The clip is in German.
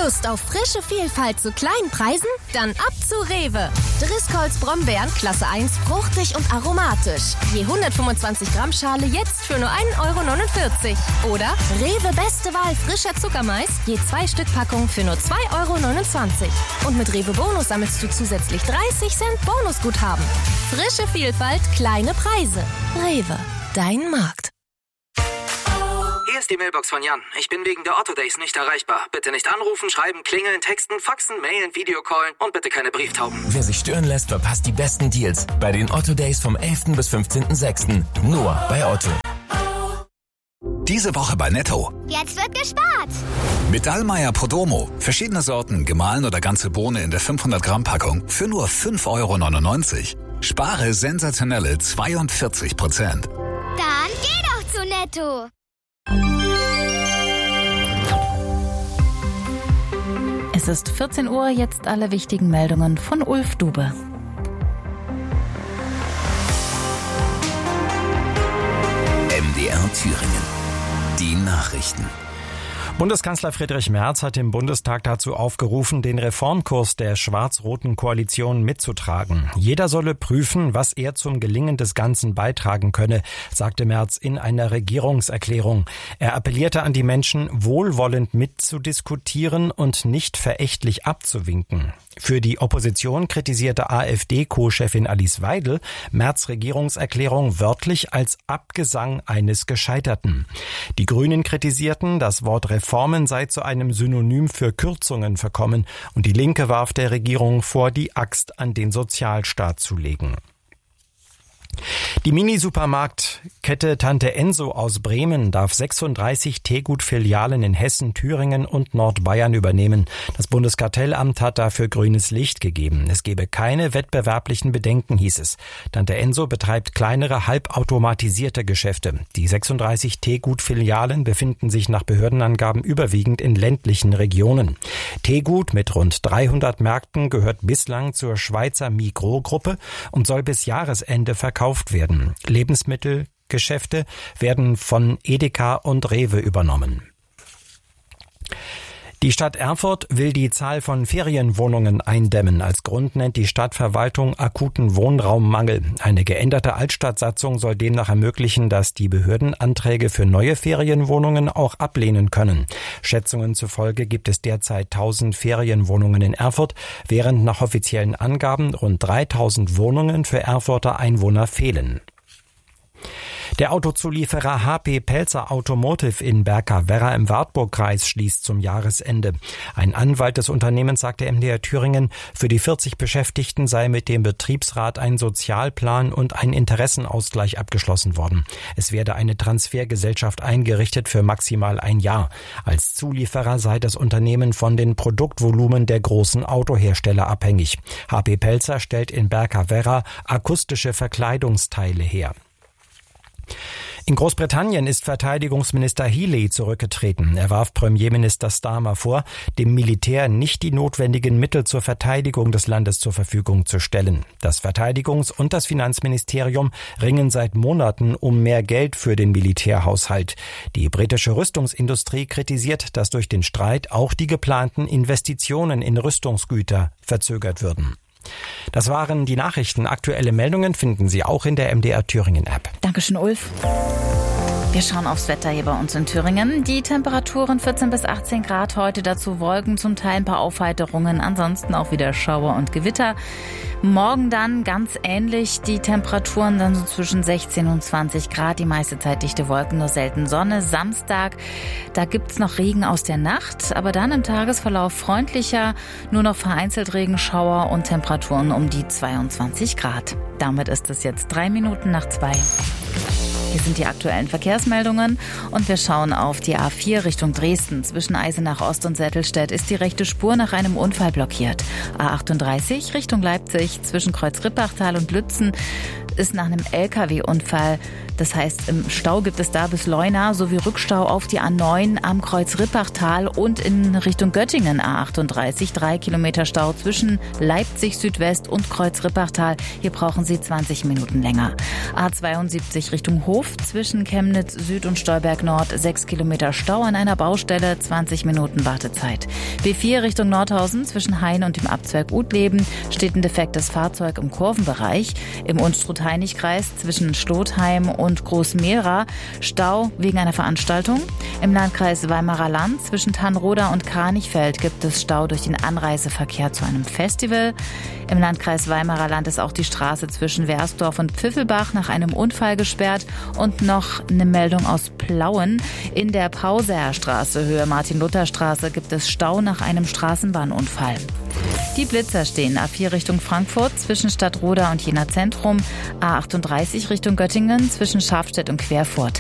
Lust auf frische Vielfalt zu kleinen Preisen? Dann ab zu Rewe. Driscolls Brombeeren Klasse 1 fruchtig und aromatisch. Je 125 Gramm Schale jetzt für nur 1,49 €. Oder Rewe Beste Wahl frischer Zuckermais, je 2 Stück Packung für nur 2,29 €. Und mit Rewe Bonus sammelst du zusätzlich 30 Cent Bonusguthaben. Frische Vielfalt, kleine Preise. Rewe, dein Markt. Hier ist die Mailbox von Jan. Ich bin wegen der Otto Days nicht erreichbar. Bitte nicht anrufen, schreiben, klingeln, texten, faxen, mailen, Videocallen und bitte keine Brieftauben. Wer sich stören lässt, verpasst die besten Deals bei den Otto Days vom 11. bis 15.06. Nur bei Otto. Diese Woche bei Netto. Jetzt wird gespart. Mit Dallmayr Podromo. Verschiedene Sorten, gemahlen oder ganze Bohne in der 500 Gramm Packung für nur 5,99 €. Spare sensationelle 42%. Dann geh doch zu Netto. Es ist 14 Uhr, jetzt alle wichtigen Meldungen von Ulf Dube. MDR Thüringen. Die Nachrichten. Bundeskanzler Friedrich Merz hat im Bundestag dazu aufgerufen, den Reformkurs der schwarz-roten Koalition mitzutragen. Jeder solle prüfen, was er zum Gelingen des Ganzen beitragen könne, sagte Merz in einer Regierungserklärung. Er appellierte an die Menschen, wohlwollend mitzudiskutieren und nicht verächtlich abzuwinken. Für die Opposition kritisierte AfD-Co-Chefin Alice Weidel Merz' Regierungserklärung wörtlich als Abgesang eines Gescheiterten. Die Grünen kritisierten, das Wort Reformen sei zu einem Synonym für Kürzungen verkommen, und die Linke warf der Regierung vor, die Axt an den Sozialstaat zu legen. Die Mini-Supermarktkette Tante Enso aus Bremen darf 36 Teegut-Filialen in Hessen, Thüringen und Nordbayern übernehmen. Das Bundeskartellamt hat dafür grünes Licht gegeben. Es gebe keine wettbewerblichen Bedenken, hieß es. Tante Enso betreibt kleinere, halbautomatisierte Geschäfte. Die 36 Teegut-Filialen befinden sich nach Behördenangaben überwiegend in ländlichen Regionen. Teegut mit rund 300 Märkten gehört bislang zur Schweizer Migros-Gruppe und soll bis Jahresende verkauft werden. Lebensmittelgeschäfte werden von Edeka und Rewe übernommen. Die Stadt Erfurt will die Zahl von Ferienwohnungen eindämmen. Als Grund nennt die Stadtverwaltung akuten Wohnraummangel. Eine geänderte Altstadtsatzung soll demnach ermöglichen, dass die Behörden Anträge für neue Ferienwohnungen auch ablehnen können. Schätzungen zufolge gibt es derzeit 1000 Ferienwohnungen in Erfurt, während nach offiziellen Angaben rund 3000 Wohnungen für Erfurter Einwohner fehlen. Der Autozulieferer HP Pelzer Automotive in Berka-Werra im Wartburgkreis schließt zum Jahresende. Ein Anwalt des Unternehmens sagte MDR Thüringen, für die 40 Beschäftigten sei mit dem Betriebsrat ein Sozialplan und ein Interessenausgleich abgeschlossen worden. Es werde eine Transfergesellschaft eingerichtet für maximal ein Jahr. Als Zulieferer sei das Unternehmen von den Produktvolumen der großen Autohersteller abhängig. HP Pelzer stellt in Berka-Werra akustische Verkleidungsteile her. In Großbritannien ist Verteidigungsminister Healey zurückgetreten. Er warf Premierminister Starmer vor, dem Militär nicht die notwendigen Mittel zur Verteidigung des Landes zur Verfügung zu stellen. Das Verteidigungs- und das Finanzministerium ringen seit Monaten um mehr Geld für den Militärhaushalt. Die britische Rüstungsindustrie kritisiert, dass durch den Streit auch die geplanten Investitionen in Rüstungsgüter verzögert würden. Das waren die Nachrichten. Aktuelle Meldungen finden Sie auch in der MDR Thüringen App. Dankeschön, Ulf. Wir schauen aufs Wetter hier bei uns in Thüringen. Die Temperaturen 14 bis 18 Grad heute, dazu Wolken, zum Teil ein paar Aufheiterungen, ansonsten auch wieder Schauer und Gewitter. Morgen dann ganz ähnlich, die Temperaturen dann so zwischen 16 und 20 Grad, die meiste Zeit dichte Wolken, nur selten Sonne. Samstag, da gibt's noch Regen aus der Nacht, aber dann im Tagesverlauf freundlicher, nur noch vereinzelt Regenschauer und Temperaturen um die 22 Grad. Damit ist es jetzt 3 Minuten nach 2. Hier sind die aktuellen Verkehrsmeldungen und wir schauen auf die A4 Richtung Dresden. Zwischen Eisenach Ost und Sättelstedt ist die rechte Spur nach einem Unfall blockiert. A38 Richtung Leipzig zwischen Kreuz Rippachtal und Lützen ist nach einem LKW-Unfall. Das heißt, im Stau gibt es da bis Leuna sowie Rückstau auf die A9 am Kreuz Rippachtal und in Richtung Göttingen A38. 3 Kilometer Stau zwischen Leipzig Südwest und Kreuz Rippachtal. Hier brauchen Sie 20 Minuten länger. A72 Richtung Hof zwischen Chemnitz Süd und Stolberg Nord. 6 Kilometer Stau an einer Baustelle, 20 Minuten Wartezeit. B4 Richtung Nordhausen zwischen Hain und dem Abzweig Utleben steht ein defektes Fahrzeug im Kurvenbereich. Im Unstrut-Heinig-Kreis zwischen Schlotheim und Großmehra Stau wegen einer Veranstaltung. Im Landkreis Weimarer Land zwischen Tannroda und Kranichfeld gibt es Stau durch den Anreiseverkehr zu einem Festival. Im Landkreis Weimarer Land ist auch die Straße zwischen Wersdorf und Pfiffelbach nach einem Unfall gesperrt. Und noch eine Meldung aus Plauen. In der Pauseer Straße, Höhe Martin-Luther-Straße, gibt es Stau nach einem Straßenbahnunfall. Die Blitzer stehen A4 Richtung Frankfurt zwischen Stadtroda und Jena Zentrum, A38 Richtung Göttingen zwischen Schafstedt und Querfurt.